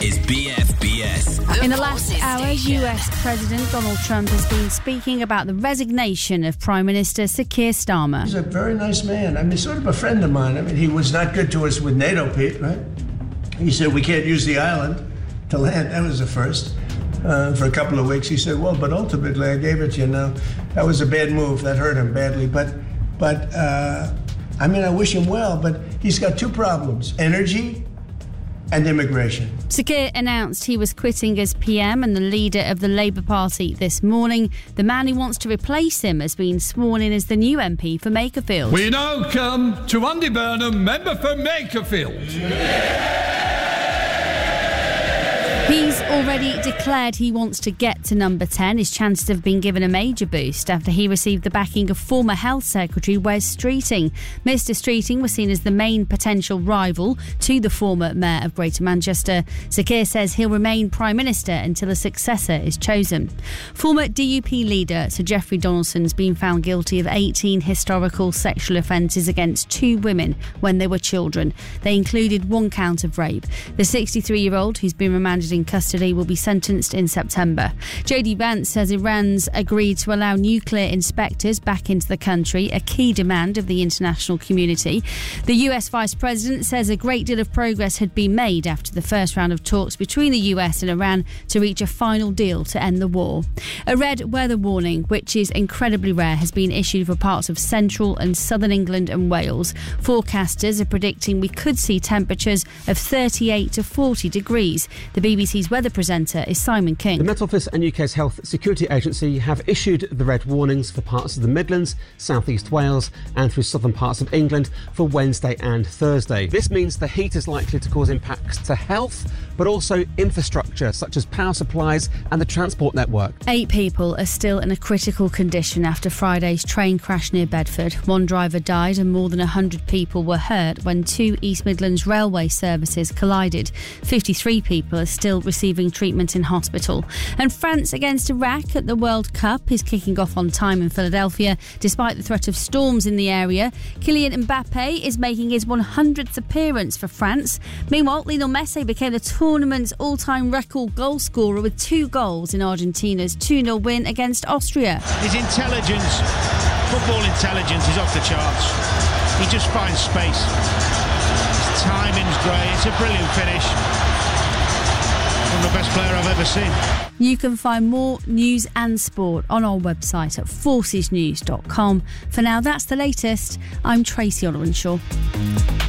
is BFBS. In the last hour, US President Donald Trump has been speaking about the resignation of Prime Minister Sir Keir Starmer. He's a very nice man. I mean, sort of a friend of mine. I mean, he was not good to us with NATO, Pete, right? He said we can't use the island to land. That was the first. For a couple of weeks, he said, well, but ultimately I gave it to you. Now, that was a bad move. That hurt him badly. But I mean, I wish him well, but he's got two problems: energy and immigration. Sir Keir announced he was quitting as PM and the leader of the Labour Party this morning. The man who wants to replace him has been sworn in as the new MP for Makerfield. We now come to Andy Burnham, member for Makerfield. He's already declared he wants to get to number 10. His chances have been given a major boost after he received the backing of former Health Secretary Wes Streeting. Mr Streeting was seen as the main potential rival to the former Mayor of Greater Manchester. Sir Keir says he'll remain Prime Minister until a successor is chosen. Former DUP leader Sir Geoffrey Donaldson's been found guilty of 18 historical sexual offences against 2 women when they were children. They included 1 count of rape. The 63-year-old, who's been remanded in custody, will be sentenced in September. JD Vance says Iran's agreed to allow nuclear inspectors back into the country, a key demand of the international community. The US Vice President says a great deal of progress had been made after the first round of talks between the US and Iran to reach a final deal to end the war. A red weather warning, which is incredibly rare, has been issued for parts of central and southern England and Wales. Forecasters are predicting we could see temperatures of 38 to 40 degrees. The BBC's weather presenter is Simon King. The Met Office and UK's Health Security Agency have issued the red warnings for parts of the Midlands, South East Wales and through southern parts of England for Wednesday and Thursday. This means the heat is likely to cause impacts to health, but also infrastructure such as power supplies and the transport network. 8 people are still in a critical condition after Friday's train crash near Bedford. 1 driver died and more than 100 people were hurt when 2 East Midlands railway services collided. 53 people are still receiving treatment in hospital. And France against Iraq at the World Cup is kicking off on time in Philadelphia despite the threat of storms in the area. Kylian Mbappe is making his 100th appearance for France. Meanwhile, Lionel Messi became the tournament's all-time record goal scorer with 2 goals in Argentina's 2-0 win against Austria. His intelligence, football intelligence, is off the charts. He just finds space. His timing's great. It's a brilliant finish. The best player I've ever seen. You can find more news and sport on our website at forcesnews.com. For now, that's the latest. I'm Tracy Ollerenshaw.